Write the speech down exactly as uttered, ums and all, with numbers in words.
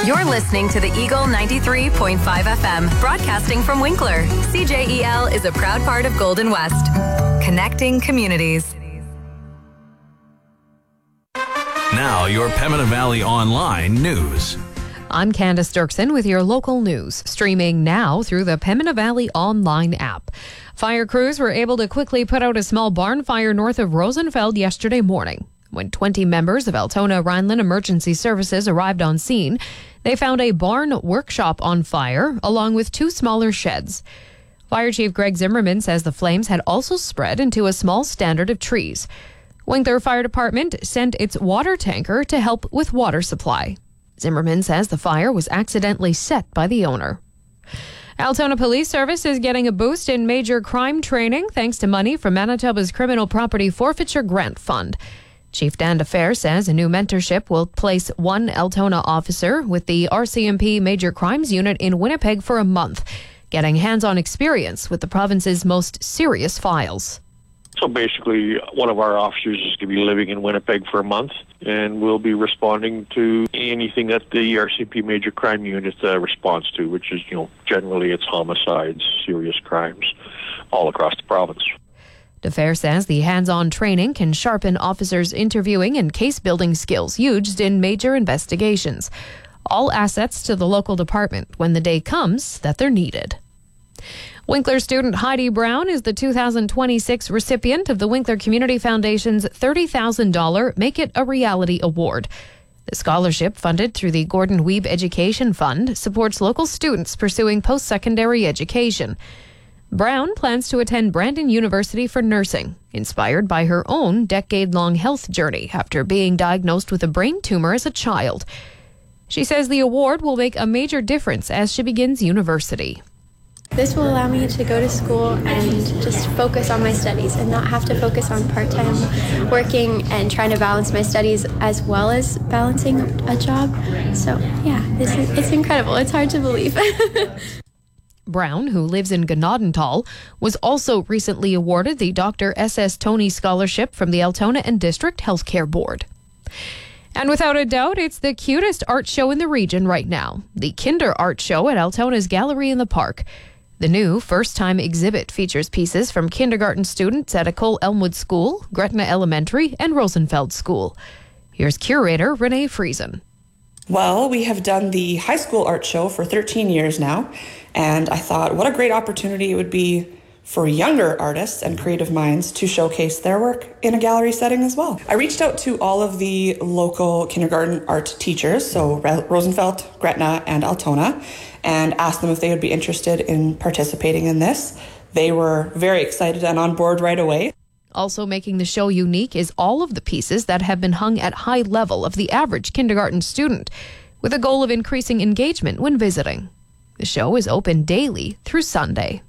You're listening to the Eagle ninety-three point five F M, broadcasting from Winkler. C J E L is a proud part of Golden West, connecting communities. Now, your Pembina Valley Online news. I'm Candace Dirksen with your local news, streaming now through the Pembina Valley Online app. Fire crews were able to quickly put out a small barn fire north of Rosenfeld yesterday morning. When twenty members of Altona Rhineland Emergency Services arrived on scene, they found a barn workshop on fire, along with two smaller sheds. Fire Chief Greg Zimmerman says the flames had also spread into a small standard of trees. Winkler Fire Department sent its water tanker to help with water supply. Zimmerman says the fire was accidentally set by the owner. Altona Police Service is getting a boost in major crime training thanks to money from Manitoba's Criminal Property Forfeiture Grant Fund. Chief Dan DeFer says a new mentorship will place one Altona officer with the R C M P Major Crimes Unit in Winnipeg for a month, getting hands-on experience with the province's most serious files. So basically, one of our officers is going to be living in Winnipeg for a month, and we'll be responding to anything that the R C M P Major Crime Unit uh, responds to, which is, you know, generally it's homicides, serious crimes, all across the province. DeFer says the hands-on training can sharpen officers' interviewing and case-building skills used in major investigations. All assets to the local department when the day comes that they're needed. Winkler student Heidi Brown is the two thousand twenty-six recipient of the Winkler Community Foundation's thirty thousand dollars Make It a Reality Award. The scholarship, funded through the Gordon Weeb Education Fund, supports local students pursuing post-secondary education. Brown plans to attend Brandon University for nursing, inspired by her own decade-long health journey after being diagnosed with a brain tumor as a child. She says the award will make a major difference as she begins university. This will allow me to go to school and just focus on my studies and not have to focus on part-time working and trying to balance my studies as well as balancing a job. So, yeah, this is, it's incredible. It's hard to believe. Brown, who lives in Gnadentall, was also recently awarded the Doctor S S Tony Scholarship from the Altona and District Healthcare Board. And without a doubt, it's the cutest art show in the region right now, the Kinder Art Show at Altona's Gallery in the Park. The new first-time exhibit features pieces from kindergarten students at Ecole Elmwood School, Gretna Elementary, and Rosenfeld School. Here's curator Renee Friesen. Well, we have done the high school art show for thirteen years now, and I thought what a great opportunity it would be for younger artists and creative minds to showcase their work in a gallery setting as well. I reached out to all of the local kindergarten art teachers, so Rosenfeld, Gretna, and Altona, and asked them if they would be interested in participating in this. They were very excited and on board right away. Also making the show unique is all of the pieces that have been hung at high level of the average kindergarten student, with a goal of increasing engagement when visiting. The show is open daily through Sunday.